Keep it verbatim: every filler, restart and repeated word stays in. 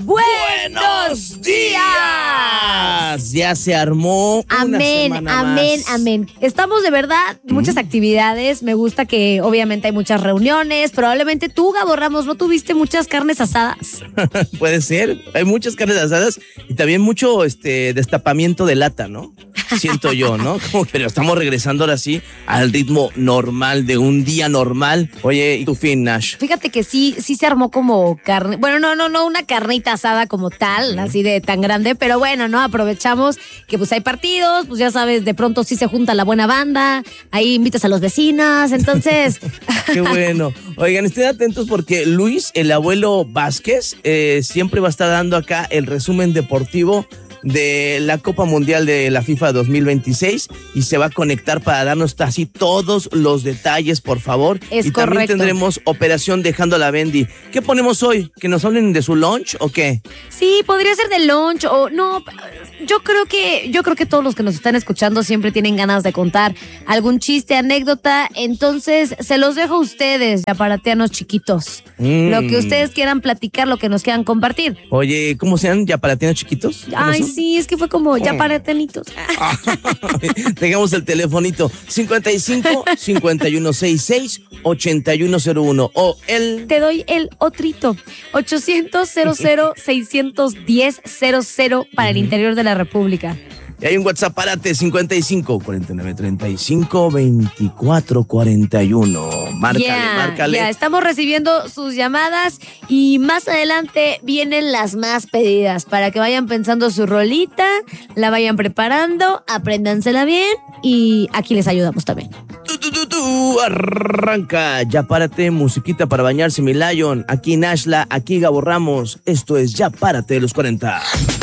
¡Buenos días! Ya se armó una Amén, semana amén, más. amén. Estamos de verdad, muchas ¿Mm? actividades. Me gusta que obviamente hay muchas reuniones. Probablemente tú, Gabo Ramos, ¿no tuviste muchas carnes asadas? Puede ser. Hay muchas carnes asadas y también mucho este destapamiento de lata, ¿no? Siento yo, ¿no? Como, pero estamos regresando ahora sí al ritmo normal de un día normal. Oye, ¿y tu fin, Nash? Fíjate que sí, sí se armó como carne. Bueno, no, no, no una carnita asada como tal, así de tan grande, pero bueno, ¿no? Aprovechamos que pues hay partidos, pues ya sabes, de pronto sí se junta la buena banda, ahí invitas a los vecinos, entonces. Qué bueno. Oigan, estén atentos porque Luis, el abuelo Vázquez, eh, siempre va a estar dando acá el resumen deportivo de la Copa Mundial de la FIFA dos mil veintiséis y se va a conectar para darnos así todos los detalles, por favor. Es y correcto. También tendremos Operación Dejando a la Bendy. ¿Qué ponemos hoy? ¿Que nos hablen de su lunch o qué? Sí, podría ser de lunch o no. Yo creo que yo creo que todos los que nos están escuchando siempre tienen ganas de contar algún chiste, anécdota. Entonces se los dejo a ustedes, yaparateanos chiquitos. Mm. Lo que ustedes quieran platicar, lo que nos quieran compartir. Oye, ¿cómo sean yaparateanos chiquitos? ¿Cómo Ay, son? sí, es que fue como yaparateanitos. Tengamos el telefonito cincuenta y cinco, cincuenta y uno sesenta y seis, ochenta y uno cero uno o el... Te doy el otrito. ochocientos, cero cero, seiscientos diez, cero cero para el interior de la República. Y hay un WhatsApp, párate, cincuenta y cinco, cuarenta y nueve, treinta y cinco, veinticuatro, cuarenta y uno. Márcale, Ya, márcale. ya, estamos recibiendo sus llamadas y más adelante vienen las más pedidas para que vayan pensando su rolita, la vayan preparando, apréndansela bien y aquí les ayudamos también. Tú, tú, tú, tú, arranca, ya párate, musiquita para bañarse, mi Lion. Aquí Nashla, aquí Gabo Ramos. Esto es Ya Párate de los cuarenta.